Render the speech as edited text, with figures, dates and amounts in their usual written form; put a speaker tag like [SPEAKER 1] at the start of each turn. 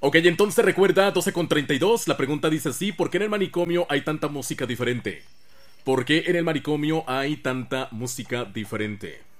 [SPEAKER 1] Ok, entonces recuerda 12:32. La pregunta dice así: ¿por qué en el manicomio hay tanta música diferente? ¿Por qué en el manicomio hay tanta música diferente?